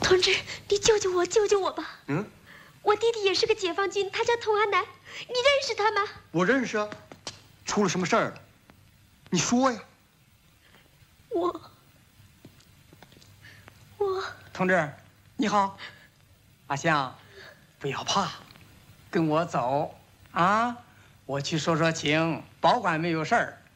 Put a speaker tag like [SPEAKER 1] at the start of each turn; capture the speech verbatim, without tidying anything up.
[SPEAKER 1] 同志，你救救我，救救我吧！
[SPEAKER 2] 嗯，
[SPEAKER 1] 我弟弟也是个解放军，他叫童阿南，你认识他吗？
[SPEAKER 2] 我认识啊。出了什么事儿了？你说呀。
[SPEAKER 1] 我，我。
[SPEAKER 3] 同志，你好，阿香，不要怕，跟我走啊，我去说说情，保管没有事儿。